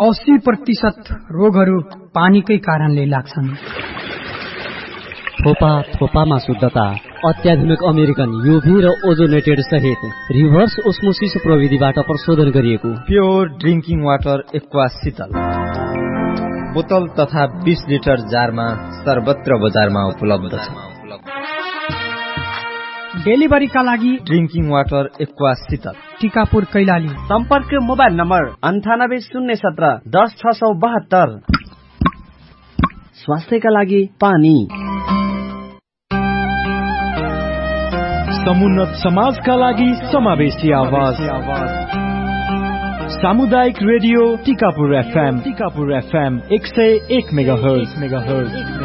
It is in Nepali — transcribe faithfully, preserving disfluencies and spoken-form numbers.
अस्सी प्रतिशत रोगहरू पानीकै कारणले लाग्छन्। थोपा थोपामा शुद्धता, अत्याधुनिक अमेरिकन यूभी र ओजोनेटेड सहित रिभर्स ओस्मोसिस प्रविधिबाट प्रशोधन गरिएको प्योर ड्रिंकिङ वाटर एक्वा शीतल बोतल तथा बीस लिटर जारमा सर्वत्र बजारमा उपलब्ध छ। डेलिभरीका लागि ड्रिंकिङ वाटर एक्वा शीतल टिकापुर कैलाली। सम्पर्क मोबाइल नम्बर अन्ठानब्बे शून्य सत्र दस छ सौ बहत्तर। स्वास्थ्यका लागि पानी। समुन्नत समाजका लागि समावेशी आवाज। सामुदायिक radio Tikapur FM Tikapur FM एक सय एक मेगाहर्ज।